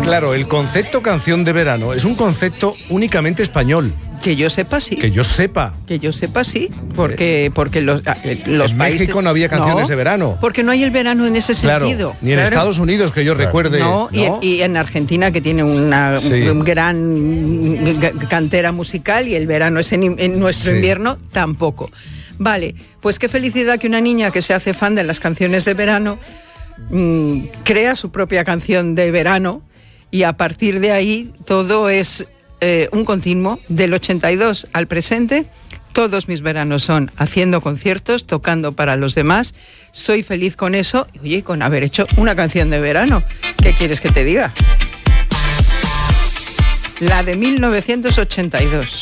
claro, el concepto canción de verano es un concepto únicamente español. Que yo sepa, sí. Que yo sepa. Que yo sepa, sí. Porque los en países... México no había canciones de verano. Porque no hay el verano en ese sentido. Ni en Estados Unidos, que yo recuerde. No, ¿no? Y en Argentina, que tiene una gran cantera musical, y el verano es en nuestro invierno, tampoco. Vale, pues qué felicidad que una niña que se hace fan de las canciones de verano crea su propia canción de verano, y a partir de ahí todo es... un continuo del 82 al presente. Todos mis veranos son haciendo conciertos, tocando para los demás. Soy feliz con eso, y oye, con haber hecho una canción de verano. ¿Qué quieres que te diga? La de 1982.